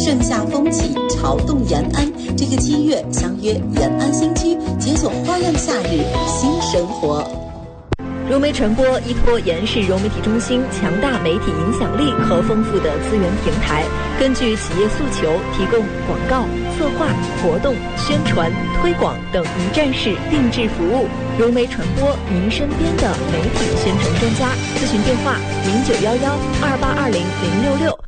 盛夏风起，潮动延安。这个7月，相约延安新区，解锁花样夏日新生活。 融媒传播依托延世融媒体中心强大媒体影响力和丰富的资源平台，根据企业诉求，提供广告、策划、活动、宣传、推广等一站式定制服务。融媒传播，您身边的媒体宣传专家。咨询电话：091128200666。